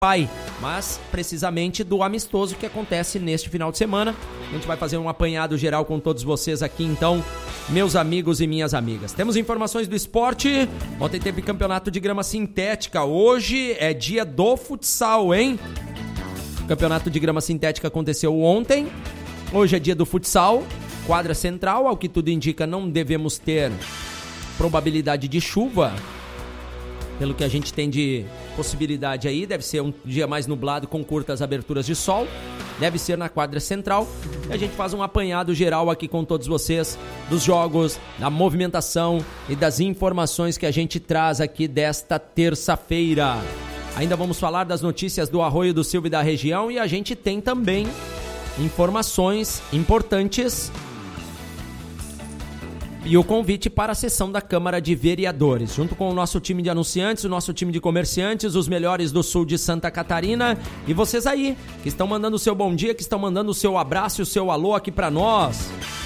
Pai, mas precisamente do amistoso que acontece neste final de semana. A gente vai fazer um apanhado geral com todos vocês aqui, então, meus amigos e minhas amigas. Temos informações do esporte. Ontem teve campeonato de grama sintética. Hoje é dia do futsal, hein? O campeonato de grama sintética aconteceu ontem. Hoje é dia do futsal. Quadra central, ao que tudo indica, não devemos ter probabilidade de chuva. Pelo que a gente tem de possibilidade aí, deve ser um dia mais nublado com curtas aberturas de sol. Deve ser na quadra central. E a gente faz um apanhado geral aqui com todos vocês dos jogos, da movimentação e das informações que a gente traz aqui desta terça-feira. Ainda vamos falar das notícias do Arroio do Silva e da região, e a gente tem também informações importantes e o convite para a sessão da Câmara de Vereadores, junto com o nosso time de anunciantes, o nosso time de comerciantes, os melhores do sul de Santa Catarina, e vocês aí, que estão mandando o seu bom dia, que estão mandando o seu abraço e o seu alô aqui para nós.